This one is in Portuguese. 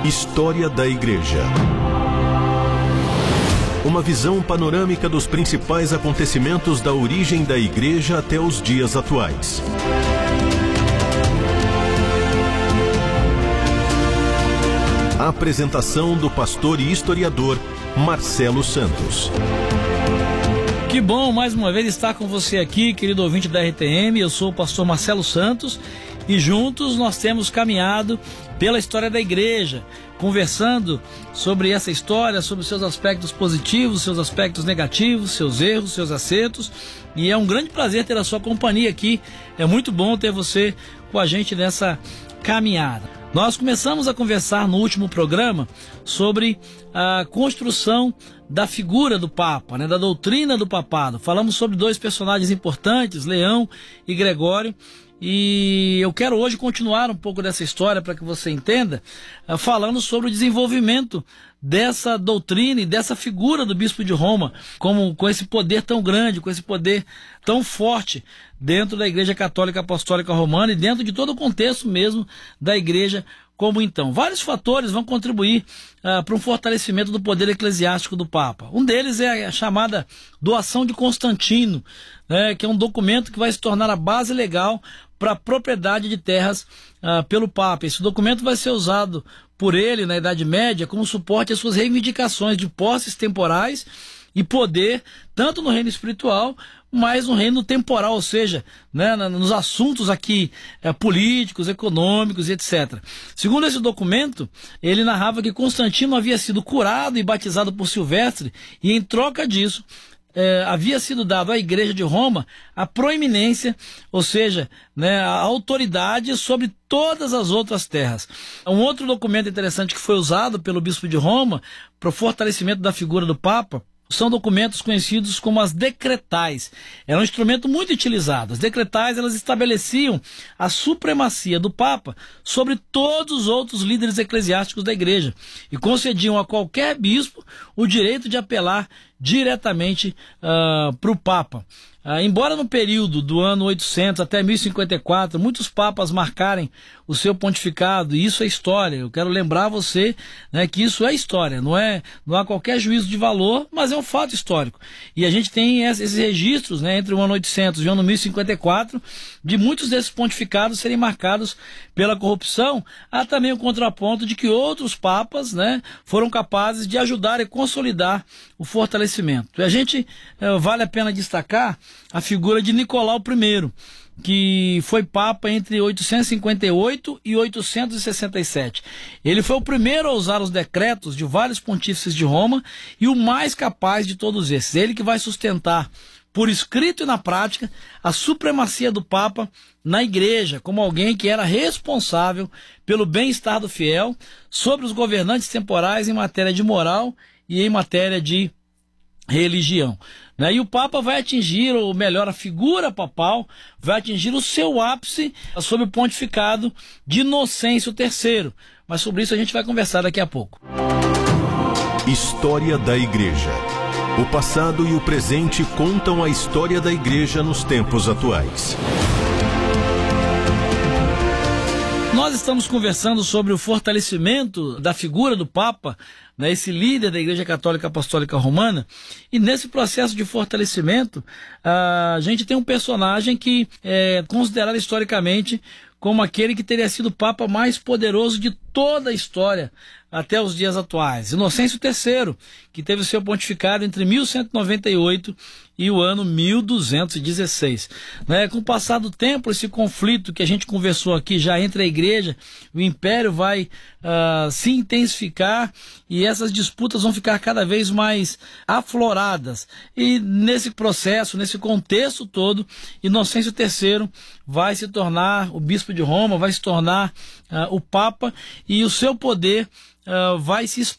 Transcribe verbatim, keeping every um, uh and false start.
História da Igreja. Uma visão panorâmica dos principais acontecimentos da origem da Igreja até os dias atuais. A apresentação do pastor e historiador Marcelo Santos. Que bom mais uma vez estar com você aqui, querido ouvinte da R T M. Eu sou o pastor Marcelo Santos e juntos nós temos caminhado pela história da igreja, conversando sobre essa história, sobre seus aspectos positivos, seus aspectos negativos, seus erros, seus acertos. E é um grande prazer ter a sua companhia aqui. É muito bom ter você com a gente nessa caminhada. Nós começamos a conversar no último programa sobre a construção da figura do Papa, né, da doutrina do papado. Falamos sobre dois personagens importantes, Leão e Gregório, e eu quero hoje continuar um pouco dessa história para que você entenda, uh, falando sobre o desenvolvimento dessa doutrina e dessa figura do bispo de Roma, como, com esse poder tão grande, com esse poder tão forte dentro da Igreja Católica Apostólica Romana e dentro de todo o contexto mesmo da Igreja como então. Vários fatores vão contribuir uh, para um fortalecimento do poder eclesiástico do Papa. Um deles é a chamada doação de Constantino, né, que é um documento que vai se tornar a base legal para a propriedade de terras uh, pelo Papa. Esse documento vai ser usado por ele na Idade Média como suporte às suas reivindicações de posses temporais e poder, tanto no reino espiritual, mas no reino temporal, ou seja, né, nos assuntos aqui é, políticos, econômicos e etcétera. Segundo esse documento, ele narrava que Constantino havia sido curado e batizado por Silvestre e, em troca disso, É, havia sido dado à Igreja de Roma a proeminência, ou seja, né, a autoridade sobre todas as outras terras. Um outro documento interessante que foi usado pelo bispo de Roma para o fortalecimento da figura do Papa são documentos conhecidos como as decretais. Era um instrumento muito utilizado. As decretais, elas estabeleciam a supremacia do Papa sobre todos os outros líderes eclesiásticos da igreja e concediam a qualquer bispo o direito de apelar diretamente uh, para o Papa. Uh, embora no período do ano oitocentos até mil e cinquenta e quatro muitos papas marcarem o seu pontificado, e isso é história, eu quero lembrar você, né, que isso é história, não é, não há qualquer juízo de valor, mas é um fato histórico. E a gente tem esses registros, né, entre o ano oitocentos e o ano mil e cinquenta e quatro, de muitos desses pontificados serem marcados pela corrupção. Há também o contraponto de que outros papas, né, foram capazes de ajudar e consolidar o fortalecimento. E a gente, eh, vale a pena destacar a figura de Nicolau I, que foi papa entre oitocentos e cinquenta e oito e oitocentos e sessenta e sete. Ele foi o primeiro a usar os decretos de vários pontífices de Roma e o mais capaz de todos esses. Ele que vai sustentar, por escrito e na prática, a supremacia do Papa na igreja, como alguém que era responsável pelo bem-estar do fiel sobre os governantes temporais em matéria de moral e em matéria de religião. Né? E o Papa vai atingir, ou melhor, a figura papal vai atingir o seu ápice sob o pontificado de Inocêncio terceiro. Mas sobre isso a gente vai conversar daqui a pouco. História da Igreja. O passado e o presente contam a história da Igreja nos tempos atuais. Nós estamos conversando sobre o fortalecimento da figura do Papa, né, esse líder da Igreja Católica Apostólica Romana, e nesse processo de fortalecimento, a gente tem um personagem que é considerado historicamente como aquele que teria sido o Papa mais poderoso de toda a história até os dias atuais. Inocêncio terceiro, que teve o seu pontificado entre mil cento e noventa e oito e o ano mil duzentos e dezesseis. Né? Com o passar do tempo, esse conflito que a gente conversou aqui já entre a igreja e o império vai uh, se intensificar e essas disputas vão ficar cada vez mais afloradas. E nesse processo, nesse contexto todo, Inocêncio terceiro vai se tornar o bispo de Roma, vai se tornar uh, o Papa, e o seu poder Uh, vai se